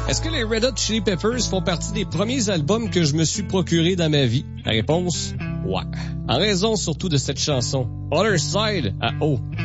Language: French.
Est-ce que les Red Hot Chili Peppers font partie des premiers albums que je me suis procuré dans ma vie? La réponse, ouais. En raison surtout de cette chanson, Other Side, à O,